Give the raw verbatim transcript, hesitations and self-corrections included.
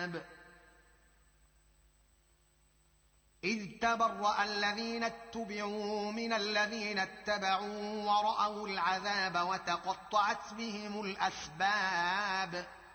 العذاب إذ تبرأ الذين اتبعوا من الذين اتبعوا ورأوا العذاب وتقطعت بهم الأسباب